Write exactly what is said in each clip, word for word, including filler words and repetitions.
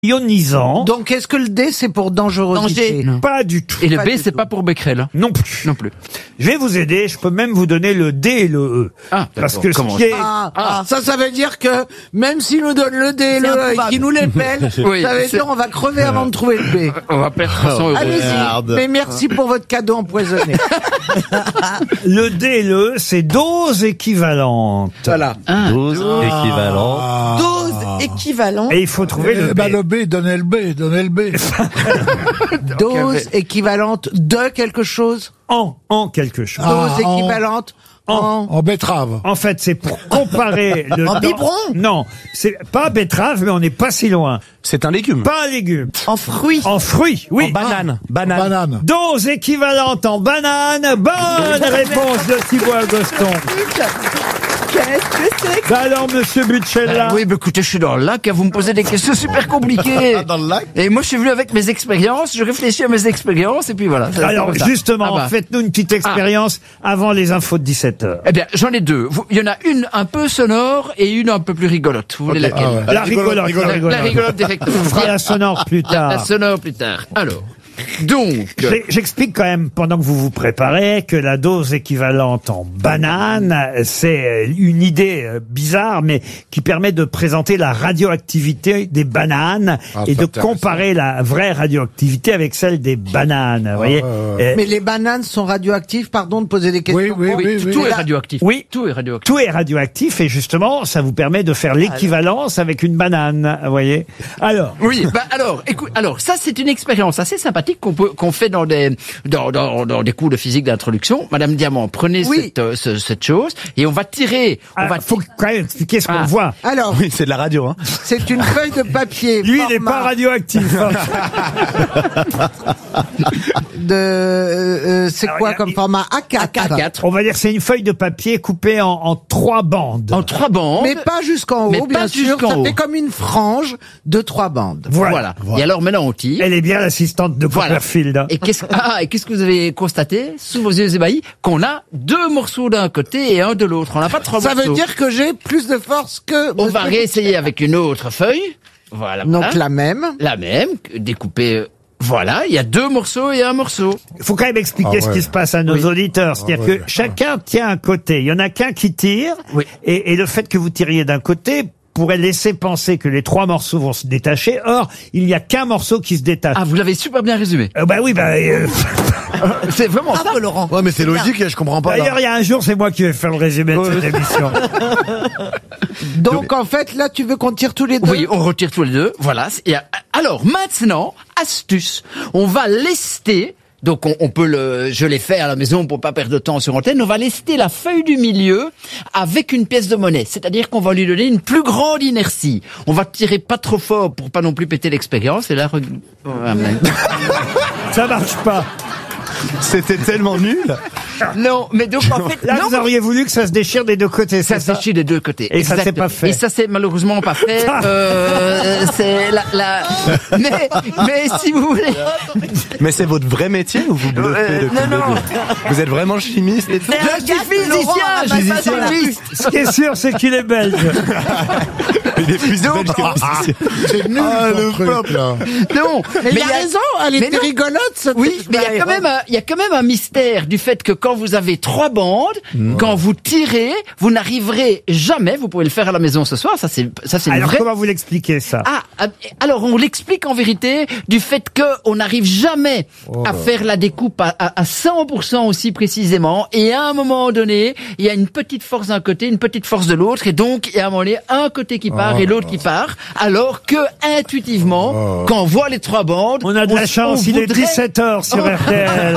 ionisant. Donc, est-ce que le D, c'est pour dangerosité? Danger. Pas du tout. Et le Pas B, du c'est tout. pas pour Becquerel. Non plus. Non plus. Je vais vous aider, je peux même vous donner le D et le E. Ah, Parce d'accord. que ce Comment qui est... Ah, Ah. ça, ça veut dire que même s'il nous donne le D et le E et improbable. qu'il nous les pèle, Oui, ça veut c'est- dire on va crever avant de trouver le B. On va perdre trois cents euros. Allez-y. Mais merci pour votre cadeau empoisonné. Le D et le E, c'est dose équivalente. Voilà. Ah. douze équivalent. Dose équivalente. Et il faut trouver le Eh B. ben, le B, donnez le B, donnez le B. Dose équivalente de quelque chose. En, en quelque chose. Ah, Dose en- équivalente en... En betterave. En fait, c'est pour comparer le... En biberon. Non, c'est pas betterave, mais on n'est pas si loin. C'est un légume. Pas un légume. En fruits. En fruit, oui. En banane. Banane. Banane. Dose équivalente en banane. Bonne réponse de Thibaut Agoston. Qu'est-ce que c'est que Bah alors, monsieur Butchella. Oui, bah écoutez, je suis dans le lac et vous me posez des questions super compliquées. Dans le lac. Et moi, je suis venu avec mes expériences, je réfléchis à mes expériences et puis voilà. C'est Alors, comme ça. justement, Ah bah. faites-nous une petite expérience avant les infos de dix-sept heures. Eh bien, j'en ai deux. Vous- Il y en a une un peu sonore et une un peu plus rigolote. Vous voulez laquelle Ah ouais. La rigolote, la La- rigolote. La rigolote, effectivement. On fera la sonore plus La, tard. la sonore plus tard. Alors, donc... J'ai- J'explique quand même, pendant que vous vous préparez, que la dose équivalente en banane, c'est une idée euh, bizarre, mais qui permet de présenter la radioactivité des bananes Ah, et c'est de intéressant. comparer la vraie radioactivité avec celle des bananes. Vous voyez. ouais, ouais. Euh, Mais les bananes sont radioactives, pardon de poser des questions. Oui, oui, Oui, oui, oui. tout est Là- radioactif. Oui. Tout est radioactif. Tout est radioactif et justement, ça vous permet de faire l'équivalence avec une banane. Vous voyez. Alors. Oui, bah alors, écoute, alors ça c'est une expérience assez sympathique qu'on peut qu'on fait dans des dans, dans, dans des cours de physique d'introduction. Madame Diamant, prenez Oui. cette euh, ce- cette chose et on va tirer, on Ah, va faut quand même expliquer ce qu'on Ah. voit. Alors, Oui, c'est de la radio, hein. c'est une feuille de papier. Lui, il n'est format pas radioactif. hein. de, euh, euh, c'est Alors, quoi il y a- comme format A quatre? A quatre On va dire que c'est une feuille de papier coupée en, en trois bandes. en trois bandes. Mais pas jusqu'en haut, Mais bien pas sûr. jusqu'en Ça haut. fait comme une frange de trois bandes. Voilà. Voilà. Et alors maintenant on tire. Elle est bien l'assistante de Voilà. Copperfield. hein. Et qu'est-ce ah, et qu'est-ce que vous avez constaté sous vos yeux ébahis? Qu'on a deux morceaux d'un côté et un de l'autre. On n'a pas trois Ça morceaux. veut dire que j'ai plus de force que... On va réessayer avec une autre feuille. Voilà. Donc voilà. la même. La même, découpée. euh, Voilà, il y a deux morceaux et un morceau. Il faut quand même expliquer Ah ce ouais. qui se passe à nos auditeurs. C'est-à-dire ouais. que chacun tient un côté. Il y en a qu'un qui tire. Oui. Et, et le fait que vous tiriez d'un côté pourrait laisser penser que les trois morceaux vont se détacher. Or, il n'y a qu'un morceau qui se détache. Ah, vous l'avez super bien résumé. Euh, bah oui, bah... euh, C'est vraiment ça. Bravo Laurent. Ouais, mais c'est logique, je comprends pas. D'ailleurs, il y a un jour, c'est moi qui vais faire le résumé de cette émission. Donc en fait, là, tu veux qu'on tire tous les deux? Oui, on retire tous les deux. Voilà. Et, euh, alors maintenant, astuce. On va lester. Donc on, on peut le, je l'ai fait à la maison pour pas perdre de temps sur antenne. On va lester la feuille du milieu avec une pièce de monnaie. C'est-à-dire qu'on va lui donner une plus grande inertie. On va tirer pas trop fort pour pas non plus péter l'expérience. Et là, reg- Ouais, mais- Ça marche pas. C'était tellement nul. non, mais donc en fait, Là, non, vous auriez voulu que ça se déchire des deux côtés, ça c'est ça? s'échit des deux côtés. Et ça s'est Exact. pas fait. Et ça s'est malheureusement pas fait. euh, c'est la, la... Mais, mais si vous voulez. Mais c'est votre vrai métier ou vous bluffez Euh, depuis non, le non. début? Vous êtes vraiment chimiste et tout? Je suis physicien, je suis physicien. Ce qui est sûr, c'est qu'il est belge. Il est plus Donc, belge que physicien. C'est nul, Ah, ton le truc, flop. là. Non, Mais il il a y a- raison, elle mais était non. rigolote, cette Oui, mais il y a quand même un, il y a quand même un mystère du fait que quand vous avez trois bandes, quand vous tirez, vous n'arriverez jamais, vous pouvez le faire à la maison ce soir, ça c'est, ça c'est une Alors, vraie... comment vous l'expliquez, ça? Ah, ah, alors on l'explique en vérité du fait que on n'arrive jamais à faire la découpe à, à, à cent pour cent aussi précisément, et à un moment donné, il y a une petite force d'un côté, une petite force de l'autre, et donc il y a un moment donné un côté qui part et l'autre qui part, alors que intuitivement, quand on voit les trois bandes, On a de la s- chance, on il est voudrait- dix-sept heures sur Oh. R T L.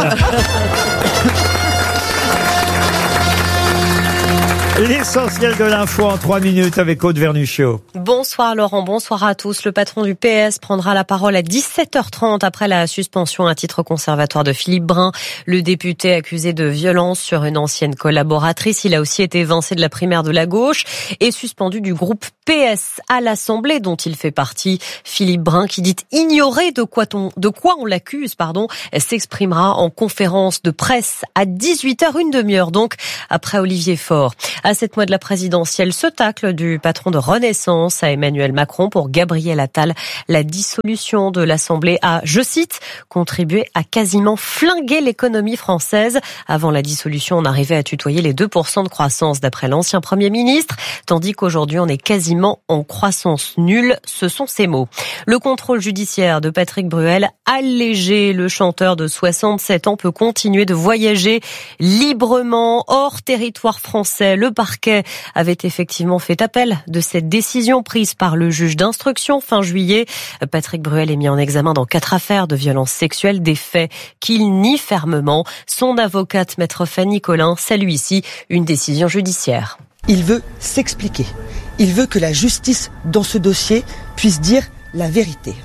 L'essentiel de l'info en trois minutes avec Aude Vernuccio. Bonsoir Laurent, bonsoir à tous. Le patron du P S prendra la parole à dix-sept heures trente après la suspension à titre conservatoire de Philippe Brun. Le député accusé de violence sur une ancienne collaboratrice. Il a aussi été évincé de la primaire de la gauche et suspendu du groupe P S à l'Assemblée dont il fait partie. Philippe Brun, qui dit ignorer de quoi on, de quoi on l'accuse, pardon, s'exprimera en conférence de presse à dix-huit heures, une demi-heure donc, après Olivier Faure. À sept mois de la présidentielle, ce tacle du patron de Renaissance à Emmanuel Macron pour Gabriel Attal, la dissolution de l'Assemblée a, je cite, contribué à quasiment flinguer l'économie française. Avant la dissolution, on arrivait à tutoyer les deux pour cent de croissance d'après l'ancien Premier ministre, tandis qu'aujourd'hui on est quasiment en croissance nulle. Ce sont ses mots. Le contrôle judiciaire de Patrick Bruel allégé. Le chanteur de soixante-sept ans peut continuer de voyager librement hors territoire français. Le parquet avait effectivement fait appel de cette décision prise par le juge d'instruction fin juillet. Patrick Bruel est mis en examen dans quatre affaires de violences sexuelles, des faits qu'il nie fermement. Son avocate, maître Fanny Collin, salue ici une décision judiciaire. Il veut s'expliquer. Il veut que la justice, dans ce dossier, puisse dire la vérité.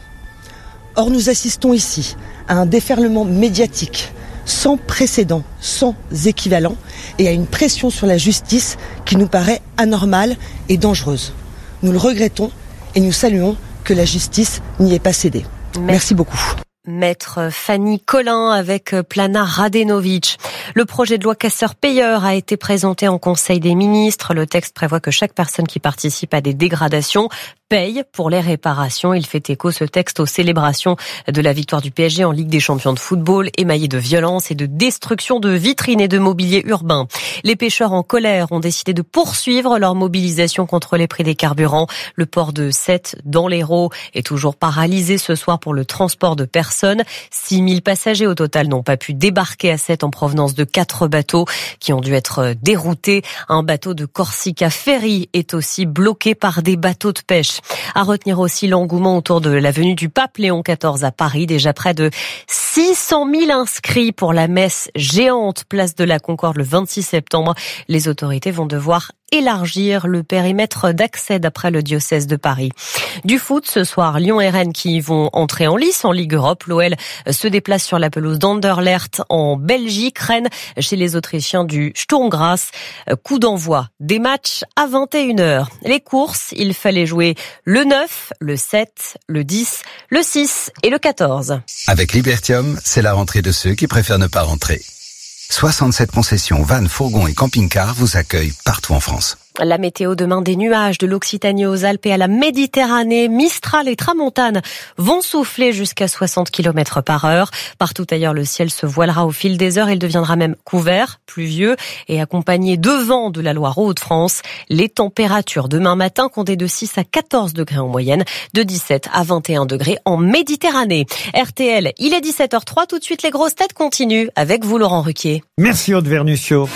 Or, nous assistons ici à un déferlement médiatique sans précédent, sans équivalent, et à une pression sur la justice qui nous paraît anormale et dangereuse. Nous le regrettons et nous saluons que la justice n'y ait pas cédé. Mais... Merci beaucoup. Maître Fanny Collin avec Plana Radenovic. Le projet de loi casseur-payeur a été présenté en Conseil des ministres. Le texte prévoit que chaque personne qui participe à des dégradations paye pour les réparations. Il fait écho, ce texte, aux célébrations de la victoire du P S G en Ligue des champions de football, émaillée de violence et de destruction de vitrines et de mobilier urbain. Les pêcheurs en colère ont décidé de poursuivre leur mobilisation contre les prix des carburants. Le port de Sète, dans l'Hérault, est toujours paralysé ce soir pour le transport de personnes. six mille passagers au total n'ont pas pu débarquer à Sète en provenance de quatre bateaux qui ont dû être déroutés. Un bateau de Corsica Ferry est aussi bloqué par des bateaux de pêche. À retenir aussi l'engouement autour de la venue du pape Léon quatorze à Paris. Déjà près de six cent mille inscrits pour la messe géante place de la Concorde le vingt-six septembre. Les autorités vont devoir élargir le périmètre d'accès d'après le diocèse de Paris. Du foot, ce soir, Lyon et Rennes qui vont entrer en lice en Ligue Europe. L'O L se déplace sur la pelouse d'Anderlecht en Belgique. Rennes chez les Autrichiens du Sturm Graz. Coup d'envoi des matchs à vingt et une heures. Les courses, il fallait jouer le neuf, le sept, le dix, le six et le quatorze. Avec Libertium, c'est la rentrée de ceux qui préfèrent ne pas rentrer. soixante-sept concessions, vannes, fourgons et camping-cars vous accueillent partout en France. La météo demain, des nuages de l'Occitanie aux Alpes et à la Méditerranée. Mistral et tramontane vont souffler jusqu'à soixante kilomètres par heure. Partout ailleurs, le ciel se voilera au fil des heures. Il deviendra même couvert, pluvieux et accompagné de vent de la Loire aux Hauts-de-France. Les températures demain matin comptaient de six à quatorze degrés en moyenne, de dix-sept à vingt et un degrés en Méditerranée. R T L, il est dix-sept heures trois. Tout de suite, les grosses têtes continuent avec vous, Laurent Ruquier. Merci, Aude Vernuccio.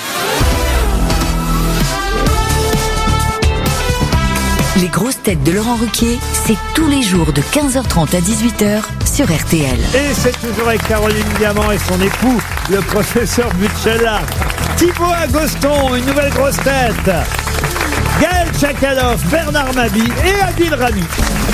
Les grosses têtes de Laurent Ruquier, c'est tous les jours de quinze heures trente à dix-huit heures sur R T L. Et c'est toujours avec Caroline Diamant et son époux, le professeur Butchella. Thibaut Agoston, une nouvelle grosse tête. Gaël Tchakaloff, Bernard Mabie et Adil Rami.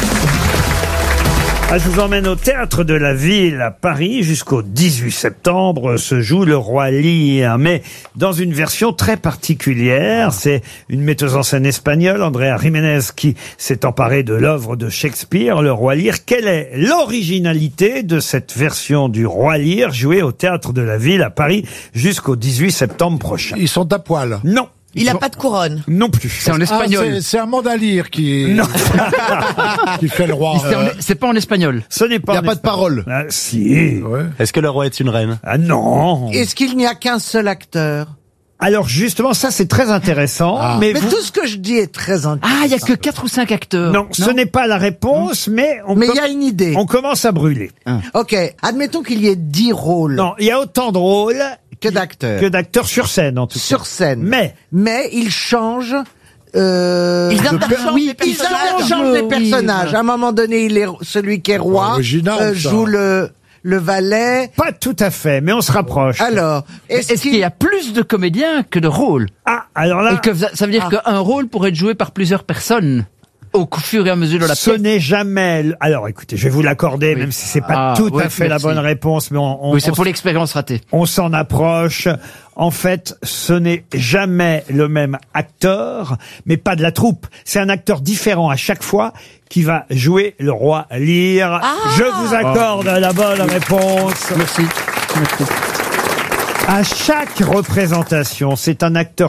Ah, je vous emmène au Théâtre de la Ville à Paris. Jusqu'au dix-huit septembre se joue Le Roi Lear, mais dans une version très particulière. C'est une metteuse en scène espagnole, Andrea Jiménez, qui s'est emparée de l'œuvre de Shakespeare, Le Roi Lear. Quelle est l'originalité de cette version du Roi Lear jouée au Théâtre de la Ville à Paris jusqu'au dix-huit septembre prochain? Ils sont à poil. Non. Il n'a pas de couronne. Non plus. C'est en espagnol. Ah, c'est, c'est un mandalire qui, Non. qui fait le roi. C'est, en- Euh, c'est pas en espagnol. Ce n'est pas. Il n'y a en pas de espagnol. parole. Ah, si. Ouais. Est-ce que le roi est une reine? Ah non. Est-ce qu'il n'y a qu'un seul acteur? Alors justement, ça c'est très intéressant. Ah. Mais, Mais vous... tout ce que je dis est très intéressant. Ah, il y a que quatre ou cinq acteurs. Non, ce n'est pas la réponse, mais on, Mais com- il y a une idée. on commence à brûler. Ok, admettons qu'il y ait dix rôles Non, il y a autant de rôles que d'acteurs que d'acteurs sur scène en tout cas. sur scène. Mais Mais ils changent. Euh, Ils de interchangent oui, les ils personnages. interchangent les Oui. personnages. À un moment donné, il est celui qui est roi Original, euh, ça. joue le le valet. pas tout à fait, mais on se rapproche. Alors, est-ce, Est-ce qu'il y a plus de comédiens que de rôles? Ah, alors là, Et que ça veut dire qu'un rôle pourrait être joué par plusieurs personnes au fur et à mesure de la ce pièce. n'est jamais... le- Alors écoutez, je vais vous l'accorder, Oui. même si c'est pas Ah, tout oui, à fait merci. la bonne réponse, mais on, on, Oui, c'est on pour s- l'expérience ratée. on s'en approche. En fait, ce n'est jamais le même acteur, mais pas de la troupe. C'est un acteur différent à chaque fois qui va jouer le Roi Lear. Je vous accorde la bonne réponse. Merci. À chaque représentation, c'est un acteur différent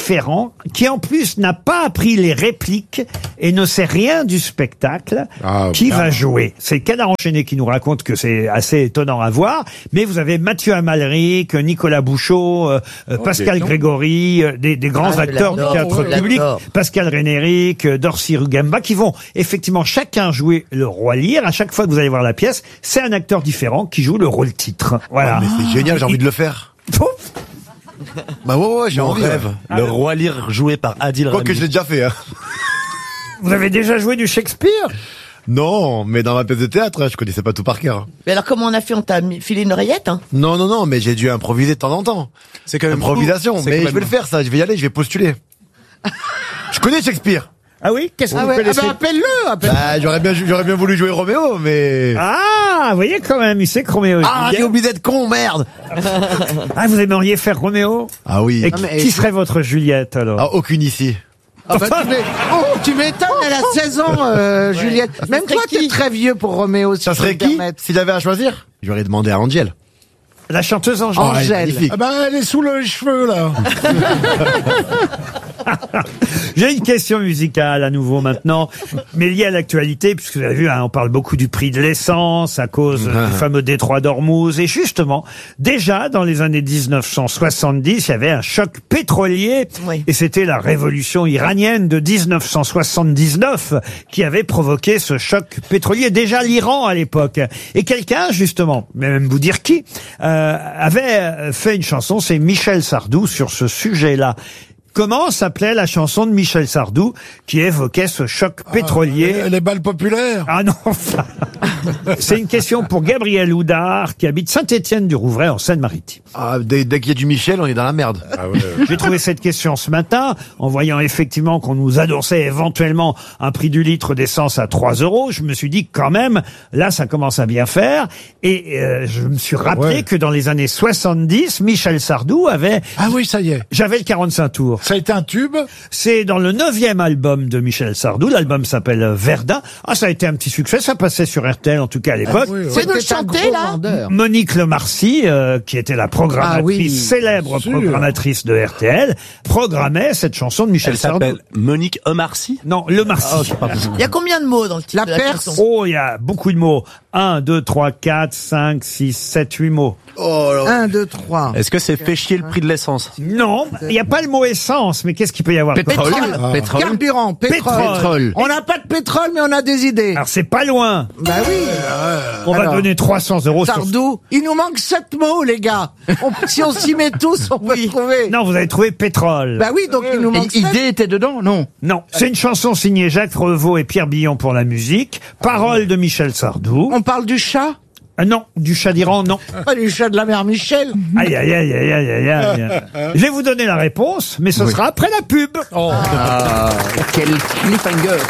différent, qui en plus n'a pas appris les répliques et ne sait rien du spectacle, Ah, qui bien. va jouer. C'est Canard enchaîné qui nous raconte que c'est assez étonnant à voir, mais vous avez Mathieu Amalric, Nicolas Bouchot, euh, euh, Pascal dis donc. Grégory, euh, des, des grands Ah, je acteurs du l'adore, théâtre je public, l'adore. Pascal Rénéric, euh, Dorcy Rugamba, qui vont effectivement chacun jouer le roi Lear. À chaque fois que vous allez voir la pièce, c'est un acteur différent qui joue le rôle titre. Voilà. Mais c'est génial, j'ai envie de le faire. Bah ouais, ouais, j'ai Mon envie. rêve. ouais. Le roi Lear joué par Adil Quoi que Rami. je l'ai déjà fait, hein. Vous avez déjà joué du Shakespeare? Non, mais dans ma pièce de théâtre, hein, je connaissais pas tout par cœur. Mais alors, comment on a fait? On t'a mis- filé une oreillette, hein? Non, non, non, mais j'ai dû improviser de temps en temps. C'est quand même Improvisation. fou. C'est Mais je vais complètement- le faire, ça. Je vais y aller, je vais postuler. Je connais Shakespeare. Ah oui? Qu'est-ce que Ah vous ouais, ah connaissez? ben appelle-le, appelle Bah, j'aurais bien, j'aurais bien voulu jouer Roméo, mais... Ah, vous voyez quand même, il sait que Roméo. Ah, j'ai oublié d'être con, merde. Ah, vous aimeriez faire Roméo? Ah oui. Et Non, mais- qui serait votre Juliette alors? Ah, aucune ici. Ah bah, tu m'é- oh, tu m'étonnes, elle a seize ans, euh, Juliette. Même serait toi, qui t'es très vieux pour Roméo, si Ça je serait peux me qui permettre. si j'avais à choisir? J'aurais demandé à Angèle. La chanteuse Angèle. Oh, elle est Angèle. magnifique. Ah ben, elle est sous le cheveu, là. J'ai une question musicale à nouveau maintenant, mais liée à l'actualité, puisque vous avez vu, hein, on parle beaucoup du prix de l'essence à cause du fameux détroit d'Ormuz. Et justement, déjà dans les années dix-neuf cent soixante-dix, il y avait un choc pétrolier, Oui. et c'était la révolution iranienne de dix-neuf cent soixante-dix-neuf qui avait provoqué ce choc pétrolier. Déjà l'Iran à l'époque. Et quelqu'un, justement, mais même vous dire qui, euh, avait fait une chanson, c'est Michel Sardou, sur ce sujet-là. Comment s'appelait la chanson de Michel Sardou qui évoquait ce choc pétrolier? Les, les balles populaires. Ah non, enfin. C'est une question pour Gabriel Houdard qui habite Saint-Étienne-du-Rouvray en Seine-Maritime. Ah, dès, dès qu'il y a du Michel, on est dans la merde. Ah ouais. J'ai trouvé cette question ce matin en voyant effectivement qu'on nous annonçait éventuellement un prix du litre d'essence à trois euros. Je me suis dit quand même, là ça commence à bien faire. Et euh, je me suis rappelé Ouais. que dans les années soixante-dix, Michel Sardou avait... Ah oui, ça y est. J'avais le quarante-cinq tours. Ça a été un tube. C'est dans le neuvième album de Michel Sardou. L'album s'appelle Verdun. Ah, ça a été un petit succès. Ça passait sur R T L, en tout cas à l'époque. oui, oui. Tu peux nous le C'était un chanter, gros là? vendeur. Monique Lemarcy, euh, qui était la programmatrice, Ah oui, célèbre sûr. programmatrice de R T L, programmait cette chanson de Michel Elle Sardou. s'appelle Monique Omarcy. Non, Lemarcy. Il y a combien de mots dans le titre La de la Perse. chanson? Oh, il y a beaucoup de mots. un, deux, trois, quatre, cinq, six, sept, huit mots. Oh là. Un, deux, trois. Est-ce que c'est fait chier le prix de l'essence? Non, il n'y a pas le mot essence, mais qu'est-ce qu'il peut y avoir? Pétrole. Ah. Pétrole. Carburant, pétrole. Pétrole. On n'a pas de pétrole, mais on a des idées. Alors, c'est pas loin. Bah oui. On va Alors, donner trois cents euros sur... Sardou, il nous manque sept mots, les gars. On- si on s'y met tous, on peut trouver. Non, vous avez trouvé pétrole. Bah oui, donc il nous manque Et sept. idée était dedans, non? Non, c'est une chanson signée Jacques Revaux et Pierre Billon pour la musique. Paroles de Michel Sardou. On parle du chat. Ah non, du chat d'Iran, non. Pas du chat de la mère Michel. Aïe, aïe, aïe, aïe, aïe, aïe, aïe. Je vais vous donner la réponse, mais ce sera après la pub. Ah, quel cliffhanger.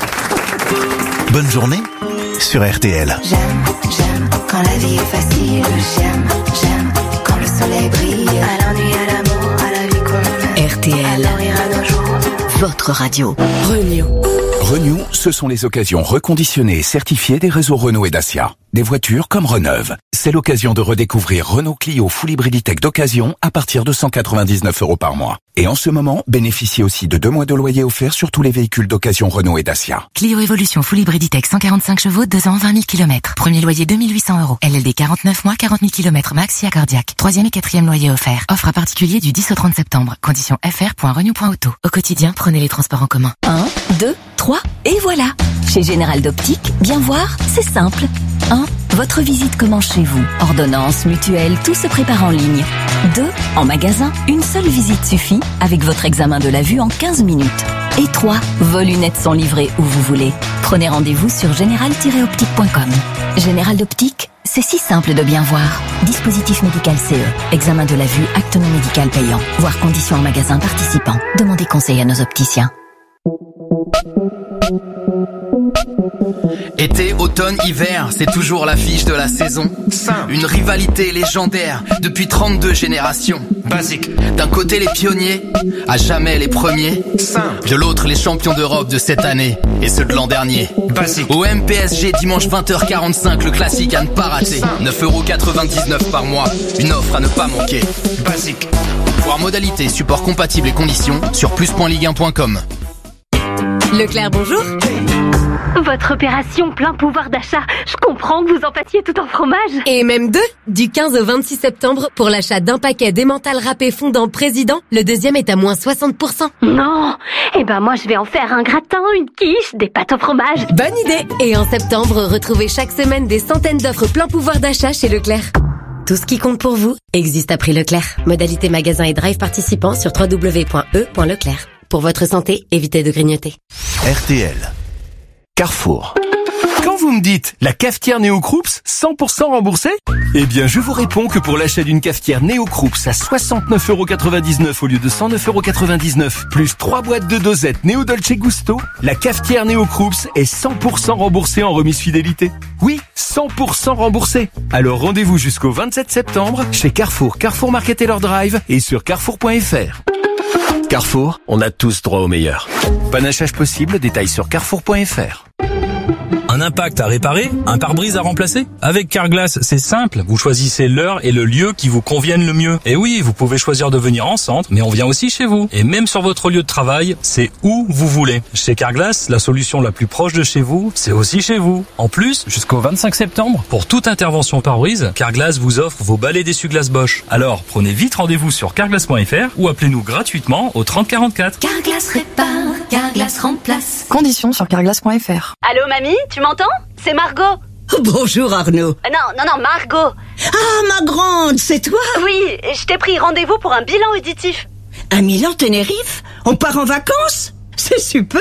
Bonne journée sur R T L. J'aime, j'aime quand la vie est facile. J'aime, j'aime quand le soleil brille. À l'ennui, à l'amour, à la vie qu'on mène. R T L, À l'enrire, à nos jours. votre radio. Renew. Renew, ce sont les occasions reconditionnées et certifiées des réseaux Renault et Dacia. Des voitures comme Reneuve. C'est l'occasion de redécouvrir Renault Clio Full Hybrid Tech d'occasion à partir de cent quatre-vingt-dix-neuf euros par mois. Et en ce moment, bénéficiez aussi de deux mois de loyer offert sur tous les véhicules d'occasion Renault et Dacia. Clio Evolution Full Hybrid Tech cent quarante-cinq chevaux, deux ans, vingt mille kilomètres. Premier loyer deux mille huit cents euros. L L D quarante-neuf mois, quarante mille kilomètres max si accordiaque. Troisième et quatrième loyer offert. Offre à particulier du dix au trente septembre. Conditions f r point renew point auto. Au quotidien, prenez les transports en commun. un, deux, trois, et voilà. Chez Général d'Optique, bien voir, c'est simple. un. Votre visite commence chez vous. Ordonnance, mutuelle, tout se prépare en ligne. deux. En magasin, une seule visite suffit avec votre examen de la vue en quinze minutes. Et trois. Vos lunettes sont livrées où vous voulez. Prenez rendez-vous sur général tiret optique point com. Général d'Optique, c'est si simple de bien voir. Dispositif médical C E. Examen de la vue, acte non médical payant. Voir conditions en magasin participant. Demandez conseil à nos opticiens. Été, automne, hiver, c'est toujours l'affiche de la saison. Une rivalité légendaire depuis trente-deux générations. Basique. D'un côté les pionniers, à jamais les premiers. De l'autre les champions d'Europe de cette année et ceux de l'an dernier. Basique. O M P S G dimanche vingt heures quarante-cinq, le classique à ne pas rater. neuf euros quatre-vingt-dix-neuf par mois, une offre à ne pas manquer. Basique. Voir modalité, support compatible et conditions sur plus point ligue un point com. Leclerc, bonjour. Votre opération plein pouvoir d'achat, je comprends que vous en passiez tout en fromage. Et même deux. Du quinze au vingt-six septembre, pour l'achat d'un paquet d'emmental râpé fondant Président, le deuxième est à moins soixante pour cent. Non. Eh ben moi je vais en faire un gratin, une quiche, des pâtes au fromage. Bonne idée. Et en septembre, retrouvez chaque semaine des centaines d'offres plein pouvoir d'achat chez Leclerc. Tout ce qui compte pour vous existe à prix Leclerc. Modalité magasin et drive participants sur w w w point e point leclerc. Pour votre santé, évitez de grignoter. R T L. Carrefour. Quand vous me dites la cafetière Néo Croops cent pour cent remboursée, eh bien je vous réponds que pour l'achat d'une cafetière Néo Croops à soixante-neuf euros quatre-vingt-dix-neuf au lieu de cent neuf euros quatre-vingt-dix-neuf, plus trois boîtes de dosettes Néo Dolce Gusto, la cafetière Néo Croops est cent pour cent remboursée en remise fidélité. Oui, cent pour cent remboursée. Alors rendez-vous jusqu'au vingt-sept septembre chez Carrefour, Carrefour Market Taylor Drive et sur carrefour point f r. Carrefour, on a tous droit au meilleur. Panachage possible, détails sur carrefour point f r. Un impact à réparer, un pare-brise à remplacer? Avec Carglass, c'est simple. Vous choisissez l'heure et le lieu qui vous conviennent le mieux. Et oui, vous pouvez choisir de venir en centre, mais on vient aussi chez vous. Et même sur votre lieu de travail, c'est où vous voulez. Chez Carglass, la solution la plus proche de chez vous, c'est aussi chez vous. En plus, jusqu'au vingt-cinq septembre, pour toute intervention pare-brise, Carglass vous offre vos balais d'essuie-glace Bosch. Alors, prenez vite rendez-vous sur carglass point f r ou appelez-nous gratuitement au trente quarante-quatre. Carglass répare, Carglass remplace. Conditions sur carglass point f r. Allô mamie, tu m'entends? C'est Margot. Bonjour Arnaud. Euh, non, non, non, Margot. Ah, ma grande, c'est toi? Oui, je t'ai pris rendez-vous pour un bilan auditif. Un Milan Tenerife? On part en vacances? C'est super.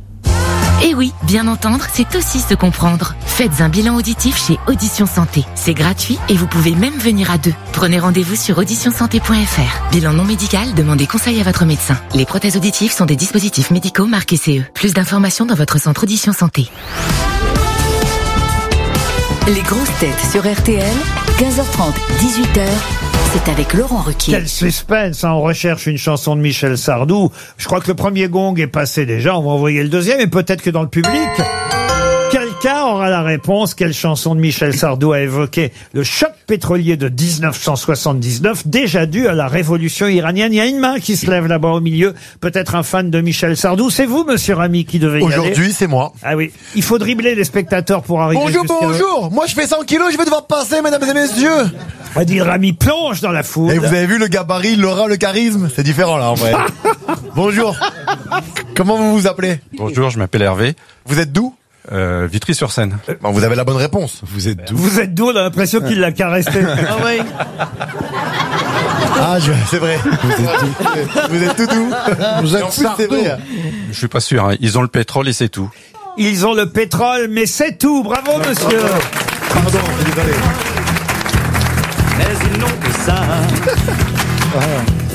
Et oui, bien entendre, c'est aussi se comprendre. Faites un bilan auditif chez Audition Santé. C'est gratuit et vous pouvez même venir à deux. Prenez rendez-vous sur audition santé point f r. Bilan non médical, demandez conseil à votre médecin. Les prothèses auditives sont des dispositifs médicaux marqués C E. Plus d'informations dans votre centre Audition Santé. Les grosses têtes sur R T L, quinze heures trente, dix-huit heures. C'est avec Laurent Ruquier. Quel suspense, hein, on recherche une chanson de Michel Sardou. Je crois que le premier gong est passé déjà, on va envoyer le deuxième, et peut-être que dans le public, quelqu'un aura la réponse. Quelle chanson de Michel Sardou a évoqué le choc pétrolier de dix-neuf cent soixante-dix-neuf, déjà dû à la révolution iranienne? Il y a une main qui se lève là-bas au milieu, peut-être un fan de Michel Sardou. C'est vous, monsieur Rami, qui devez y aller. Aujourd'hui, c'est moi. Ah oui, il faut dribbler les spectateurs pour arriver Bonjour, jusqu'à... bonjour. Moi, je fais cent kilos, je vais devoir passer, mesdames et messieurs. On va dire Rami plonge dans la foule. Et vous avez vu le gabarit, l'aura, le charisme? C'est différent, là, en vrai. Bonjour. Comment vous vous appelez? Bonjour, je m'appelle Hervé. Vous êtes d'où? Euh, Vitry-sur-Seine. Bon, vous avez la bonne réponse. Vous êtes d'où? Vous êtes d'où? On a l'impression qu'il l'a caressé. Ah oui. Ah, je... c'est vrai. Vous êtes d'où? Vous êtes tout d'où? Vous êtes En plus, c'est vrai. Je suis pas sûr, hein. Ils ont le pétrole et c'est tout. Ils ont le pétrole, mais c'est tout. Bravo, monsieur. Pardon, désolé. Mais ils n'ont que ça.